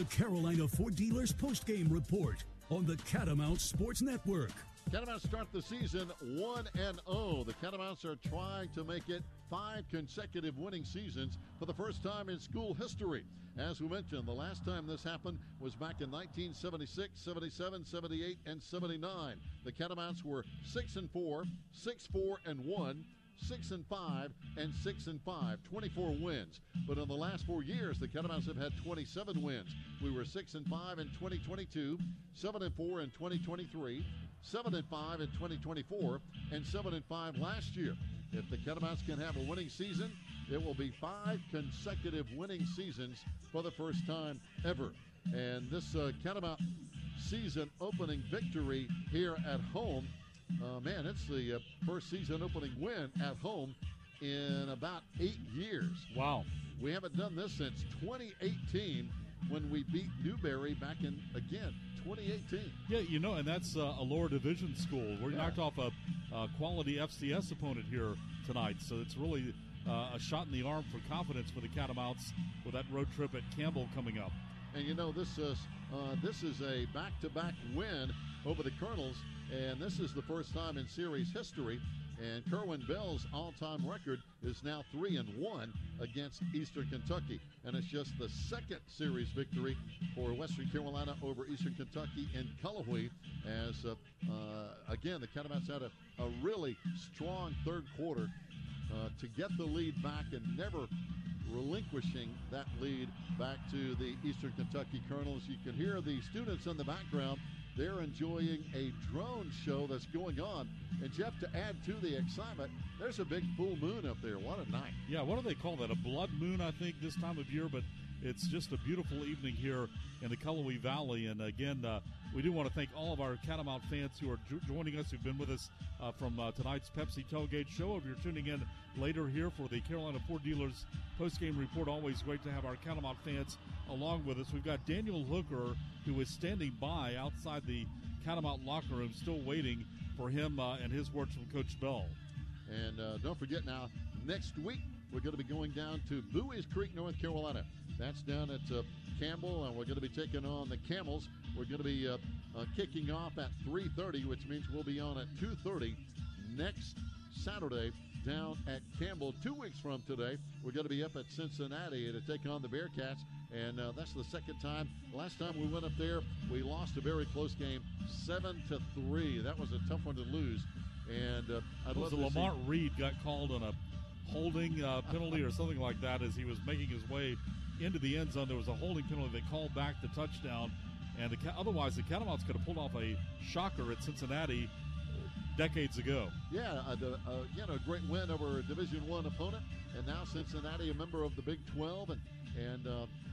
The Carolina Ford Dealers postgame report on the Catamount Sports Network. Catamounts start the season 1-0. The Catamounts are trying to make it 5 consecutive winning seasons for the first time in school history. As we mentioned, the last time this happened was back in 1976, 77, 78, and 79. The Catamounts were 6-4, 6-4-1. 6-5 and 6-5, 24 wins. But in the last 4 years, the Catamounts have had 27 wins. We were 6-5 in 2022, 7-4 in 2023, 7-5 in 2024, and 7-5 last year. If the Catamounts can have a winning season, it will be 5 consecutive winning seasons for the first time ever. And this Catamount season opening victory here at home, it's the first season opening win at home in about 8 years. Wow. We haven't done this since 2018 when we beat Newberry back in, again, 2018. Yeah, and that's a lower division school. We knocked off a quality FCS opponent here tonight, so it's really a shot in the arm for confidence for the Catamounts with that road trip at Campbell coming up. And this is a back-to-back win over the Colonels, and this is the first time in series history. And Kerwin Bell's all-time record is now 3-1 against Eastern Kentucky. And it's just the second series victory for Western Carolina over Eastern Kentucky in Cullowhee. As, again, the Catamounts had a really strong third quarter to get the lead back and never relinquishing that lead back to the Eastern Kentucky Colonels. You can hear the students in the background. They're enjoying a drone show that's going on. And, Jeff, to add to the excitement, there's a big full moon up there. What a night. Yeah, what do they call that? A blood moon, I think, this time of year. But it's just a beautiful evening here in the Cullowhee Valley. And, again, we do want to thank all of our Catamount fans who are joining us, who've been with us from tonight's Pepsi Tailgate Show. If you're tuning in later here for the Carolina Ford Dealers postgame report, always great to have our Catamount fans along with us. We've got Daniel Hooker, who is standing by outside the Catamount locker room, still waiting for him and his words from Coach Bell. And don't forget now, next week we're going to be going down to Bowie's Creek, North Carolina. That's down at Campbell, and we're going to be taking on the Camels. We're going to be kicking off at 3:30, which means we'll be on at 2:30 next Saturday down at Campbell. 2 weeks from today, we're going to be up at Cincinnati to take on the Bearcats, and that's the second time. Last time we went up there, we lost a very close game, 7-3. That was a tough one to lose. And I'd love to see. Lamar Reed got called on a holding penalty or something like that as he was making his way into the end zone. There was a holding penalty that called back the touchdown, and otherwise the Catamounts could have pulled off a shocker at Cincinnati decades ago. Yeah, a great win over a Division I opponent, and now Cincinnati, a member of the Big 12, and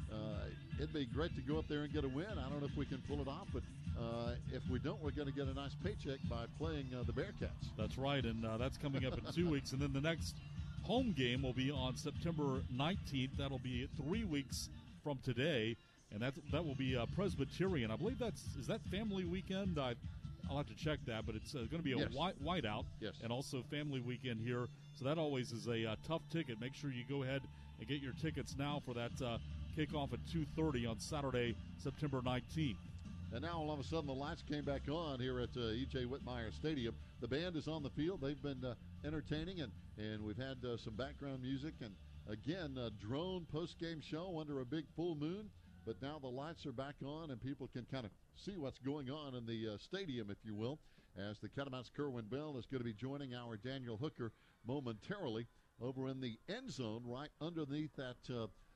it'd be great to go up there and get a win. I don't know if we can pull it off, but if we don't, we're going to get a nice paycheck by playing the Bearcats. That's right, and that's coming up in 2 weeks, and then the next home game will be on September 19th. That'll be 3 weeks from today, and that will be Presbyterian. I believe is that family weekend? I'll have to check that, but it's going to be a whiteout, yes, and also family weekend here. So that always is a tough ticket. Make sure you go ahead and get your tickets now for that kickoff at 2:30 on Saturday, September 19th. And now all of a sudden the lights came back on here at E.J. Whitmire Stadium. The band is on the field. They've been entertaining, and we've had some background music. And, again, a drone post-game show under a big full moon. But now the lights are back on, and people can kind of see what's going on in the stadium, if you will, as the Catamounts' Kerwin Bell is going to be joining our Daniel Hooker momentarily over in the end zone right underneath that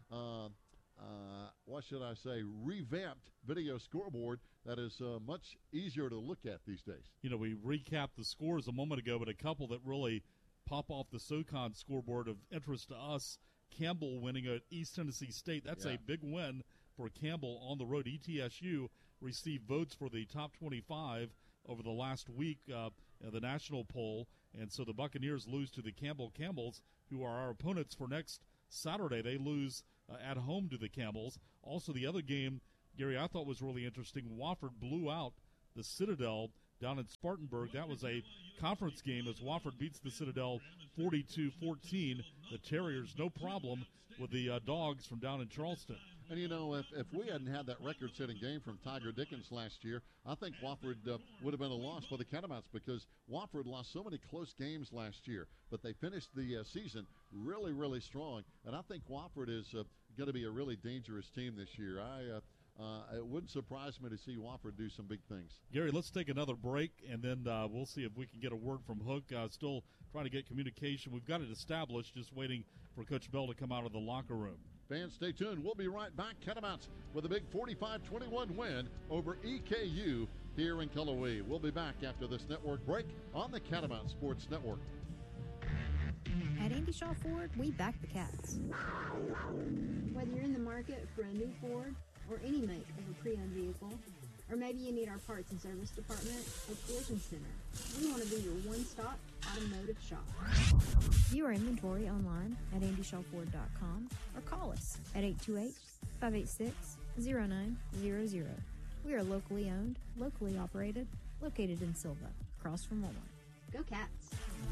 revamped video scoreboard that is much easier to look at these days. We recapped the scores a moment ago, but a couple that really pop off the SoCon scoreboard of interest to us. Campbell winning at East Tennessee State. That's a big win for Campbell on the road. ETSU received votes for the top 25 over the last week, the national poll, and so the Buccaneers lose to the Campbell Camels, who are our opponents for next Saturday. They lose at home to the Camels. Also, the other game, Gary, I thought was really interesting. Wofford blew out the Citadel down in Spartanburg. That was a conference game as Wofford beats the Citadel 42-14. The Terriers, no problem with the Dogs from down in Charleston. And, if we hadn't had that record-setting game from Tiger Dickens last year, I think Wofford would have been a loss for the Catamounts because Wofford lost so many close games last year. But they finished the season really, really strong. And I think Wofford is going to be a really dangerous team this year. It wouldn't surprise me to see Wofford do some big things. Gary, let's take another break, and then we'll see if we can get a word from Hook. Still trying to get communication. We've got it established, just waiting for Coach Bell to come out of the locker room. Fans, stay tuned. We'll be right back. Catamounts with a big 45-21 win over EKU here in Cullowhee. We'll be back after this network break on the Catamount Sports Network. At Andy Shaw Ford, we back the Cats. Whether you're in the market for a new Ford or any make of a pre-owned vehicle, or maybe you need our parts and service department at Collision Center, we want to be your one-stop automotive shop. View our inventory online at AndyShawFord.com or call us at 828-586-0900. We are locally owned, locally operated, located in Silva, across from Walmart. Go Cats!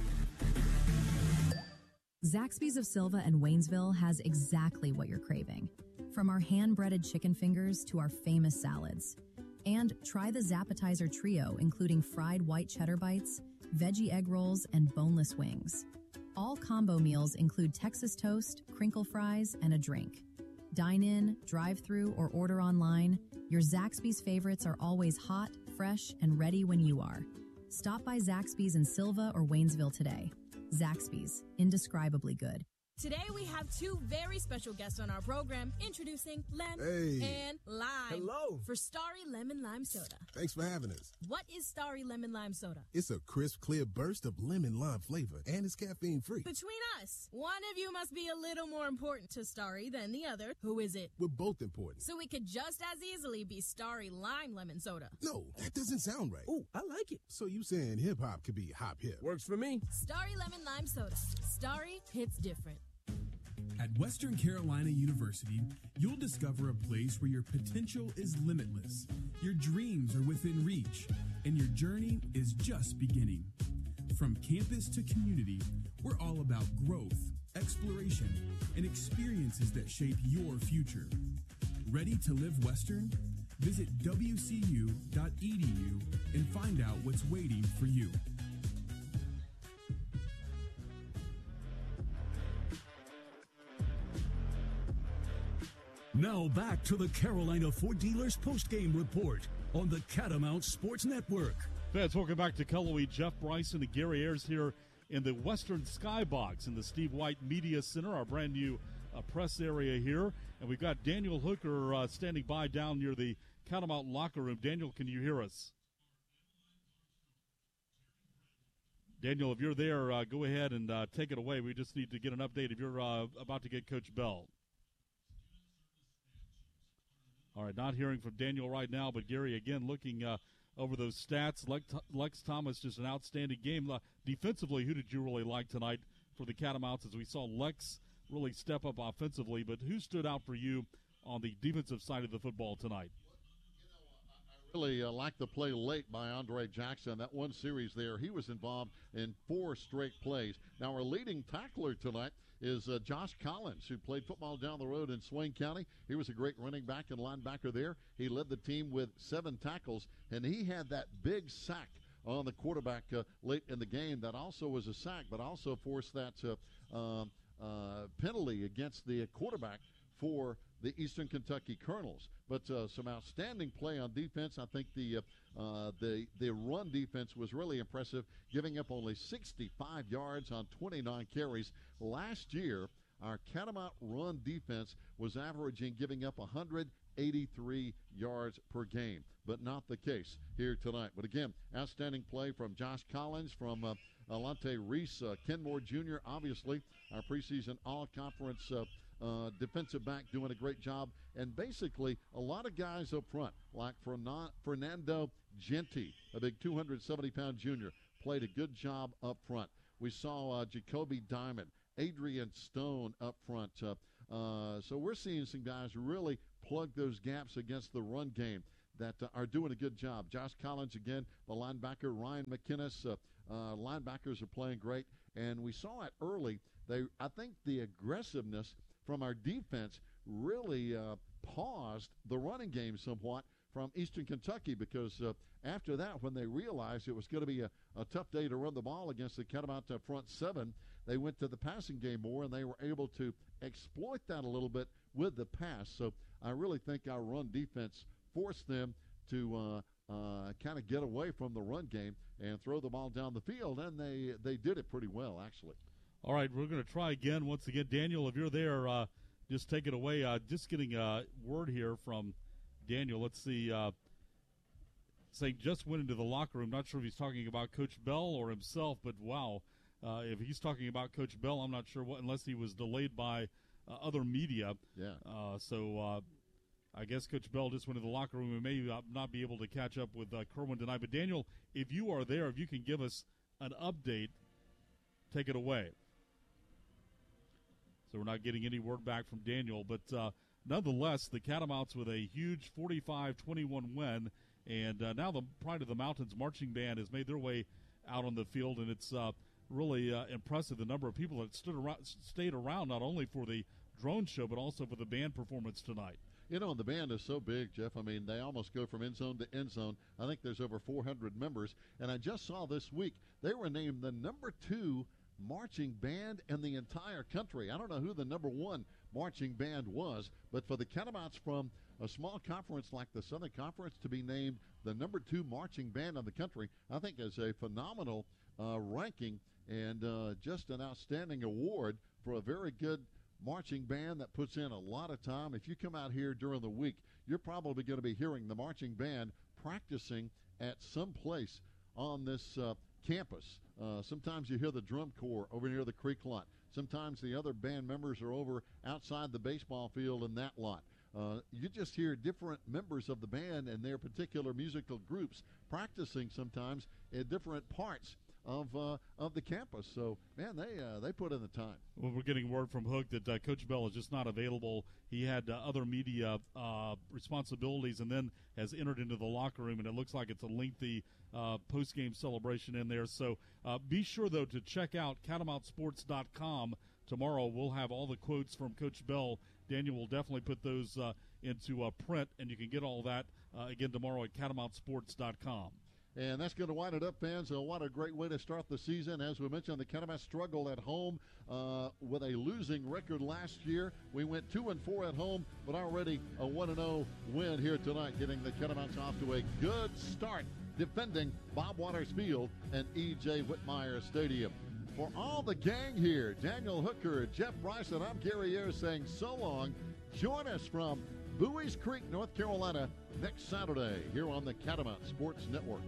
Zaxby's of Silva and Waynesville has exactly what you're craving. From our hand-breaded chicken fingers to our famous salads. And try the Zappetizer Trio, including fried white cheddar bites, veggie egg rolls, and boneless wings. All combo meals include Texas toast, crinkle fries, and a drink. Dine in, drive-through, or order online, your Zaxby's favorites are always hot, fresh, and ready when you are. Stop by Zaxby's in Silva or Waynesville today. Zaxby's, indescribably good. Today we have two very special guests on our program, introducing Len and Lime. Hello. For Starry Lemon Lime Soda. Thanks for having us. What is Starry Lemon Lime Soda? It's a crisp, clear burst of lemon lime flavor, and it's caffeine-free. Between us, one of you must be a little more important to Starry than the other. Who is it? We're both important. So we could just as easily be Starry Lime Lemon Soda. No, that doesn't sound right. Oh, I like it. So you saying hip-hop could be hop-hip? Works for me. Starry Lemon Lime Soda. Starry hits different. At Western Carolina University, you'll discover a place where your potential is limitless, your dreams are within reach, and your journey is just beginning. From campus to community, we're all about growth, exploration, and experiences that shape your future. Ready to live Western? Visit wcu.edu and find out what's waiting for you. Now back to the Carolina Ford Dealers postgame report on the Catamount Sports Network. Fans, welcome back to Cullowhee. Jeff Bryson and Gary Ayers here in the Western Skybox in the Steve White Media Center, our brand new press area here. And we've got Daniel Hooker standing by down near the Catamount locker room. Daniel, can you hear us? Daniel, if you're there, go ahead and take it away. We just need to get an update if you're about to get Coach Bell. All right, not hearing from Daniel right now, but Gary, again, looking over those stats. Lex Thomas, just an outstanding game. Defensively, who did you really like tonight for the Catamounts as we saw Lex really step up offensively, but who stood out for you on the defensive side of the football tonight? I really like the play late by Andre Jackson. That one series there, he was involved in 4 straight plays. Now, our leading tackler tonight is Josh Collins, who played football down the road in Swain County. He was a great running back and linebacker there. He led the team with 7 tackles, and he had that big sack on the quarterback late in the game. That also was a sack, but also forced that penalty against the quarterback for the Eastern Kentucky Colonels. But some outstanding play on defense. I think the run defense was really impressive, giving up only 65 yards on 29 carries. Last year, our Catamount run defense was averaging giving up 183 yards per game, but not the case here tonight. But again, outstanding play from Josh Collins, from Alante Reese, Kenmore Jr., obviously our preseason all-conference defensive back, doing a great job. And basically a lot of guys up front, like Fernando Genti, a big 270-pound junior, played a good job up front. We saw Jacoby Diamond, Adrian Stone up front. So we're seeing some guys really plug those gaps against the run game that are doing a good job. Josh Collins, again, the linebacker, Ryan McInnes, linebackers are playing great. And we saw it early. I think the aggressiveness from our defense really paused the running game somewhat from Eastern Kentucky because after that, when they realized it was going to be a tough day to run the ball against the Catamount front seven, they went to the passing game more, and they were able to exploit that a little bit with the pass. So I really think our run defense forced them to kind of get away from the run game and throw the ball down the field, and they did it pretty well, actually. All right, we're going to try again. Once again, Daniel, if you're there, just take it away. Just getting a word here from Daniel. Let's see. Saying just went into the locker room. Not sure if he's talking about Coach Bell or himself, but wow. If he's talking about Coach Bell, I'm not sure what, unless he was delayed by other media. Yeah. So I guess Coach Bell just went to the locker room and may not be able to catch up with Kerwin tonight. But, Daniel, if you are there, if you can give us an update, take it away. So we're not getting any word back from Daniel. But nonetheless, the Catamounts with a huge 45-21 win. And now the Pride of the Mountains marching band has made their way out on the field, and it's really impressive the number of people that stayed around not only for the drone show but also for the band performance tonight. You know, the band is so big, Jeff. I mean, they almost go from end zone to end zone. I think there's over 400 members. And I just saw this week they were named the number 2 marching band in the entire country. I don't know who the number 1 marching band was, but for the Catamounts from a small conference like the Southern Conference to be named the number 2 marching band in the country, I think is a phenomenal ranking and just an outstanding award for a very good marching band that puts in a lot of time. If you come out here during the week, you're probably going to be hearing the marching band practicing at some place on this campus. Sometimes you hear the drum corps over near the creek lot. Sometimes the other band members are over outside the baseball field in that lot. You just hear different members of the band and their particular musical groups practicing sometimes at different parts of the campus. So, man, they put in the time. Well, we're getting word from Hook that Coach Bell is just not available. He had other media responsibilities and then has entered into the locker room, and it looks like it's a lengthy post-game celebration in there. So be sure, though, to check out CatamountSports.com. Tomorrow we'll have all the quotes from Coach Bell. Daniel will definitely put those into print, and you can get all that again tomorrow at CatamountSports.com. And that's going to wind it up, fans. What a great way to start the season. As we mentioned, the Catamounts struggled at home with a losing record last year. We went 2-4 at home, but already a 1-0 win here tonight, getting the Catamounts off to a good start, defending Bob Waters Field and E.J. Whitmire Stadium. For all the gang here, Daniel Hooker, Jeff Bryson, I'm Gary Ayers saying so long. Join us from Bowie's Creek, North Carolina, next Saturday here on the Catamount Sports Network.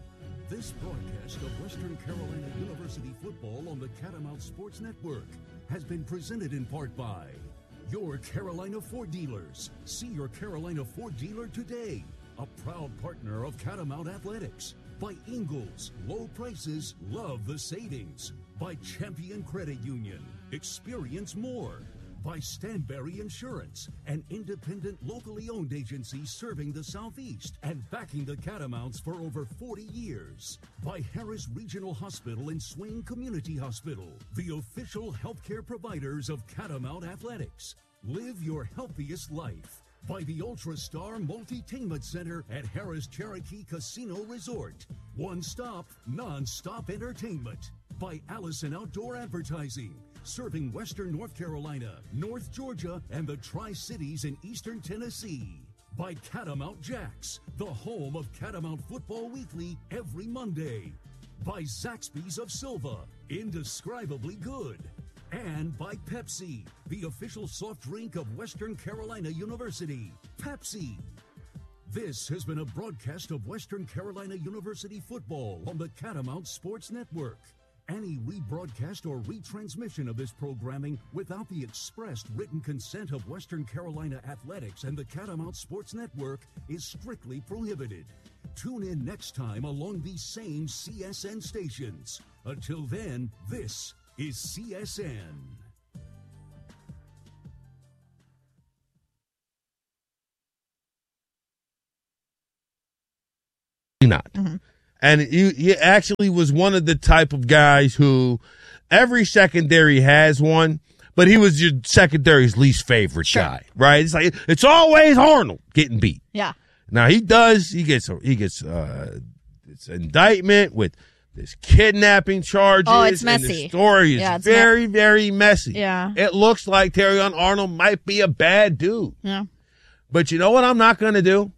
This broadcast of Western Carolina University football on the Catamount Sports Network has been presented in part by your Carolina Ford dealers. See your Carolina Ford dealer today. A proud partner of Catamount Athletics. By Ingalls, low prices, love the savings. By Champion Credit Union, experience more. By Stanberry Insurance, an independent, locally owned agency serving the Southeast and backing the Catamounts for over 40 years. By Harris Regional Hospital and Swain Community Hospital, the official healthcare providers of Catamount Athletics. Live your healthiest life. By the Ultra Star Multitainment Center at Harris Cherokee Casino Resort. One stop, non-stop entertainment. By Allison Outdoor Advertising, serving Western North Carolina, North Georgia, and the Tri-Cities in Eastern Tennessee. By Catamount Jacks, the home of Catamount Football Weekly every Monday. By Zaxby's of Silva, indescribably good. And by Pepsi, the official soft drink of Western Carolina University. Pepsi. This has been a broadcast of Western Carolina University football on the Catamount Sports Network. Any rebroadcast or retransmission of this programming without the expressed written consent of Western Carolina Athletics and the Catamount Sports Network is strictly prohibited. Tune in next time along these same CSN stations. Until then, this is CSN. Not. Mm-hmm. And he actually was one of the type of guys who every secondary has one, but he was your secondary's least favorite guy, right? It's like it's always Arnold getting beat. Yeah. Now he gets it's indictment with this kidnapping charges. Oh, it's messy. And the story is very, very messy. Yeah. It looks like Terrion Arnold might be a bad dude. Yeah. But you know what I'm not going to do?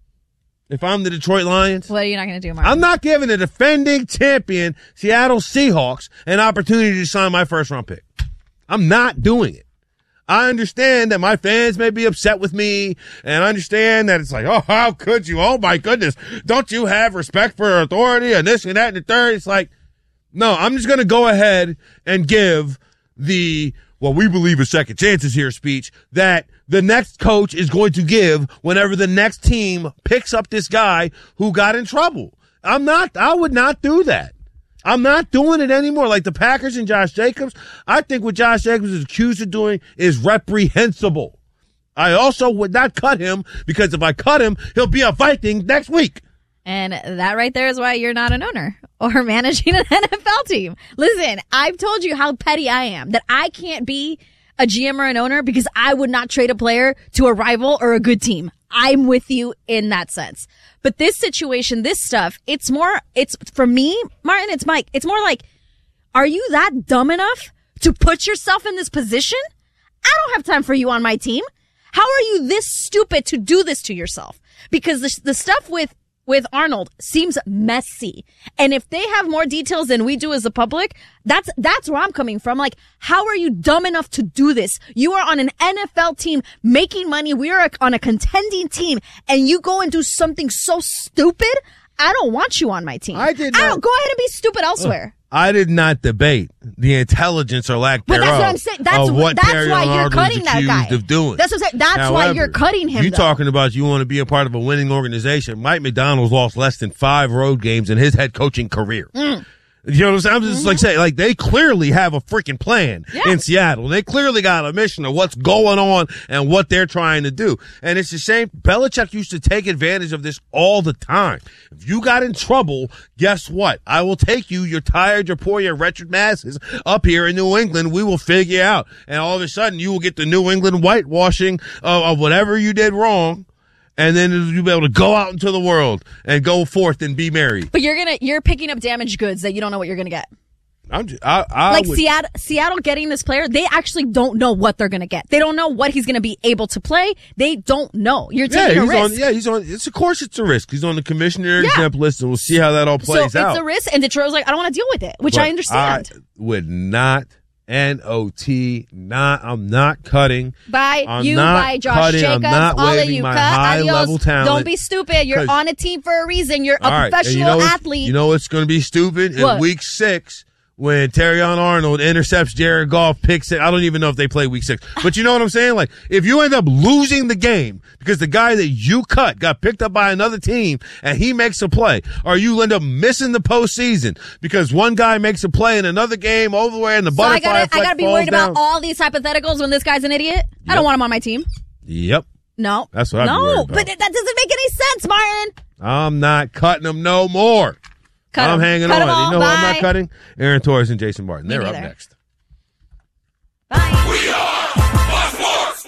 If I'm the Detroit Lions? What are you not going to do, Mark? I'm not giving the defending champion Seattle Seahawks an opportunity to sign my first-round pick. I'm not doing it. I understand that my fans may be upset with me, and I understand that it's like, oh, how could you? Oh, my goodness. Don't you have respect for authority and this and that and the third? It's like, no, I'm just going to go ahead and give the, well, we believe in second chances here speech that the next coach is going to give whenever the next team picks up this guy who got in trouble. I would not do that. I'm not doing it anymore. Like the Packers and Josh Jacobs, I think what Josh Jacobs is accused of doing is reprehensible. I also would not cut him because if I cut him, he'll be a Viking next week. And that right there is why you're not an owner or managing an NFL team. Listen, I've told you how petty I am, that I can't be a GM or an owner because I would not trade a player to a rival or a good team. I'm with you in that sense. But this situation, this stuff, it's for me, Martin, it's Mike. It's more like, are you that dumb enough to put yourself in this position? I don't have time for you on my team. How are you this stupid to do this to yourself? Because the stuff with Arnold seems messy. And if they have more details than we do as the public, that's where I'm coming from. Like, how are you dumb enough to do this? You are on an NFL team making money. We are on a contending team and you go and do something so stupid. I don't want you on my team. Go ahead and be stupid elsewhere. I did not debate the intelligence or lack thereof. But that's what I'm saying. That's why you're cutting that guy. Of doing. That's what I'm saying. That's why you're cutting him. You talking about you want to be a part of a winning organization. Mike McDonald's lost less than 5 road games in his head coaching career. You know what I'm saying? I'm just like saying, like, they clearly have a freaking plan in Seattle. They clearly got a mission of what's going on and what they're trying to do. And it's the same. Belichick used to take advantage of this all the time. If you got in trouble, guess what? I will take you. You're tired. You're poor. You're wretched masses up here in New England. We will figure you out. And all of a sudden, you will get the New England whitewashing of whatever you did wrong. And then you'll be able to go out into the world and go forth and be married. But you're picking up damaged goods that you don't know what you're going to get. Seattle getting this player, they actually don't know what they're going to get. They don't know what he's going to be able to play. They don't know. You're taking a risk. Of course it's a risk. He's on the commissioner exempt list, and we'll see how that all plays out. So it's a risk, and Detroit was like, I don't want to deal with it, which I understand. I would not. I'm not cutting. By Josh Jacobs, all of you cut. Adios. Don't be stupid. You're on a team for a reason. You're a professional athlete. You know what's going to be stupid? In week 6, when Terrion Arnold intercepts Jared Goff, picks it. I don't even know if they play week 6. But you know what I'm saying? Like, if you end up losing the game because the guy that you cut got picked up by another team and he makes a play, or you end up missing the postseason because one guy makes a play in another game over where in the butterfly effect I gotta be worried about all these hypotheticals when this guy's an idiot? Yep. I don't want him on my team. Yep. No. That's what I'd be worried about. But that doesn't make any sense, Martin. I'm not cutting him no more. I'm hanging on. You know who I'm not cutting? Aaron Torres and Jason Martin. They're up next. Bye. We are Fox Sports.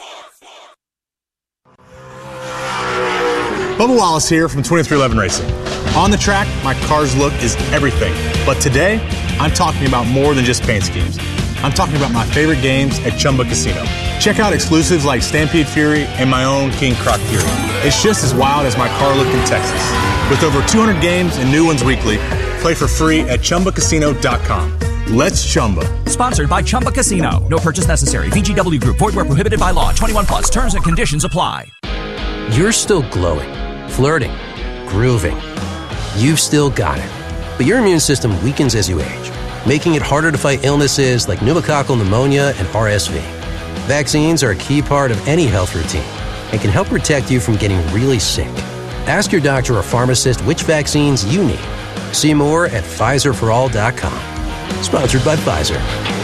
Bubba Wallace here from 2311 Racing. On the track, my car's look is everything. But today, I'm talking about more than just paint schemes. I'm talking about my favorite games at Chumba Casino. Check out exclusives like Stampede Fury and my own King Croc Fury. It's just as wild as my car look in Texas. With over 200 games and new ones weekly, play for free at ChumbaCasino.com. Let's Chumba. Sponsored by Chumba Casino. No purchase necessary. VGW Group. Void where prohibited by law. 21 plus. Terms and conditions apply. You're still glowing, flirting, grooving. You've still got it. But your immune system weakens as you age, making it harder to fight illnesses like pneumococcal pneumonia and RSV. Vaccines are a key part of any health routine and can help protect you from getting really sick. Ask your doctor or pharmacist which vaccines you need. See more at PfizerForAll.com. Sponsored by Pfizer.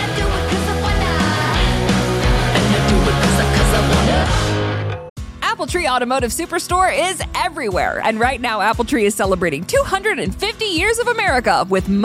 AppleTree Automotive Superstore is everywhere. And right now, AppleTree is celebrating 250 years of America with